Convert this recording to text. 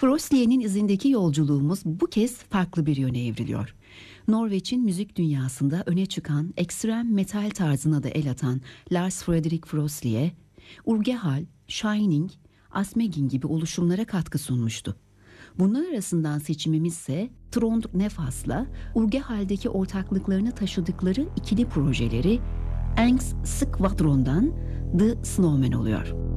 Frosli'nin izindeki yolculuğumuz bu kez farklı bir yöne evriliyor. Norveç'in müzik dünyasında öne çıkan ekstrem metal tarzına da el atan Lars Fredrik Frosli'ye Urgehal, Shining, Asmegin gibi oluşumlara katkı sunmuştu. Bunlar arasından seçimimizse Trond Nefas'la Urgehal'deki ortaklıklarını taşıdıkları ikili projeleri Engs Skvadron'dan The Snowman oluyor.